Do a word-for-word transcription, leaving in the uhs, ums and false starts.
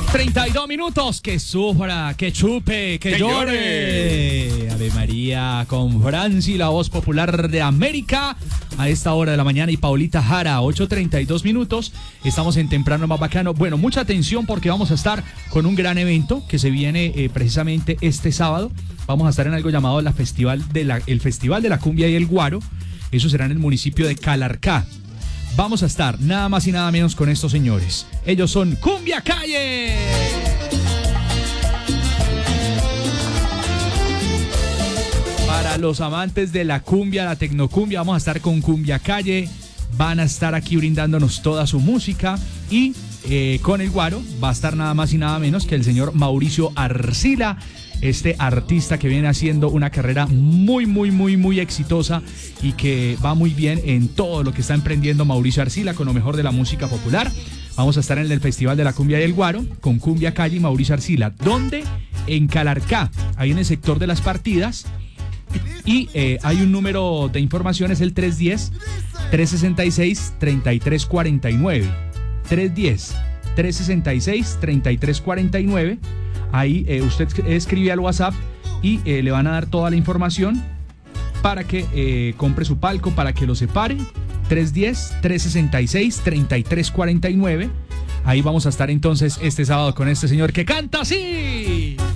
treinta y dos minutos, que sufra, que chupe, que, que llore. llore. Ave María, con Franci, la voz popular de América, a esta hora de la mañana, y Paulita Jara, ocho treinta y dos minutos. Estamos en Temprano Más Bacano. Bueno, mucha atención porque vamos a estar con un gran evento que se viene eh, precisamente este sábado. Vamos a estar en algo llamado la Festival de la, el Festival de la Cumbia y el Guaro. Eso será en el municipio de Calarcá. Vamos a estar nada más y nada menos con estos señores. Ellos son Cumbia Calle. Para los amantes de la cumbia, la tecnocumbia, vamos a estar con Cumbia Calle. Van a estar aquí brindándonos toda su música. Y eh, con el Guaro va a estar nada más y nada menos que el señor Mauricio Arcila, este artista que viene haciendo una carrera muy, muy, muy, muy exitosa y que va muy bien en todo lo que está emprendiendo Mauricio Arcila con lo mejor de la música popular. Vamos a estar en el Festival de la Cumbia y el Guaro con Cumbia Calle y Mauricio Arcila. ¿Dónde? En Calarcá, ahí en el sector de las partidas. Y eh, hay un número de información, es el tres uno cero, tres seis seis, tres tres cuatro nueve. tres uno cero, tres seis seis, tres tres cuatro nueve. Ahí eh, usted escribe al WhatsApp y eh, le van a dar toda la información para que eh, compre su palco, para que lo separe. tres uno cero, tres seis seis, tres tres cuatro nueve. Ahí vamos a estar entonces este sábado con este señor que canta así.